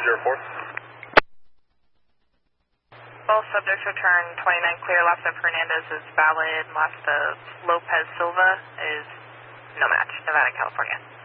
204. Both subjects return 29 clear. Last of Hernandez is valid. Last of Lopez Silva is no match. Nevada, California.